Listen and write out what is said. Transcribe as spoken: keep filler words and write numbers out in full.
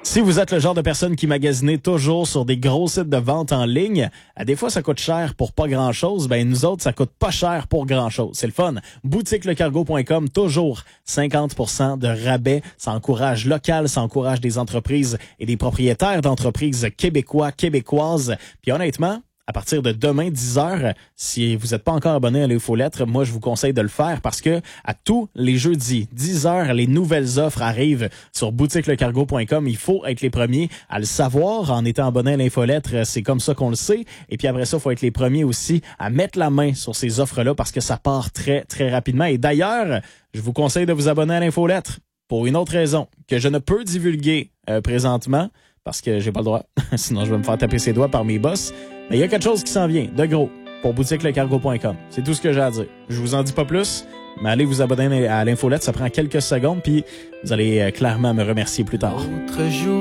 Si vous êtes le genre de personne qui magasinez toujours sur des gros sites de vente en ligne, à des fois ça coûte cher pour pas grand-chose, ben nous autres ça coûte pas cher pour grand-chose. C'est le fun. boutique le cargo point com, toujours cinquante pour cent de rabais. Ça encourage local, ça encourage des entreprises et des propriétaires d'entreprises québécois, québécoises. Puis honnêtement, à partir de demain, dix heures, si vous n'êtes pas encore abonné à l'Infolettre, moi, je vous conseille de le faire parce que à tous les jeudis, dix heures, les nouvelles offres arrivent sur boutique le cargo point com. Il faut être les premiers à le savoir en étant abonné à l'Infolettre. C'est comme ça qu'on le sait. Et puis après ça, il faut être les premiers aussi à mettre la main sur ces offres-là parce que ça part très, très rapidement. Et d'ailleurs, je vous conseille de vous abonner à l'Infolettre pour une autre raison que je ne peux divulguer euh, présentement parce que j'ai pas le droit. Sinon, je vais me faire taper ses doigts par mes boss. Mais il y a quelque chose qui s'en vient, de gros, pour boutique le cargo point com. C'est tout ce que j'ai à dire. Je vous en dis pas plus, mais allez vous abonner à l'Infolette, ça prend quelques secondes, puis vous allez euh, clairement me remercier plus tard.